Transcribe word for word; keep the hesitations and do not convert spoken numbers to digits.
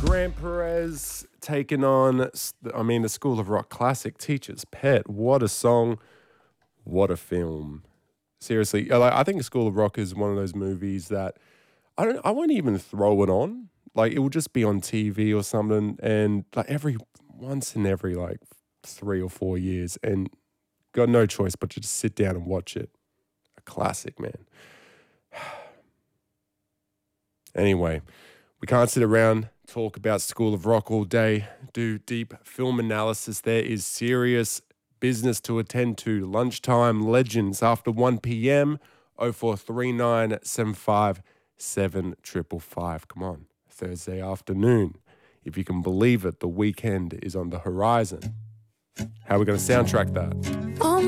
Grant Perez taking on, I mean, the School of Rock classic, Teacher's Pet. What a song. What a film. Seriously, like, I think School of Rock is one of those movies that I don't, I won't even throw it on. Like, it will just be on T V or something, and like every once in every like three or four years, and got no choice but to just sit down and watch it. A classic, man. Anyway, we can't sit around, talk about School of Rock all day, do deep film analysis. There is serious business to attend to. Lunchtime Legends after one p.m. oh four three nine, seven five seven five five. Come on, Thursday afternoon. If you can believe it, the weekend is on the horizon. How are we going to soundtrack that? Oh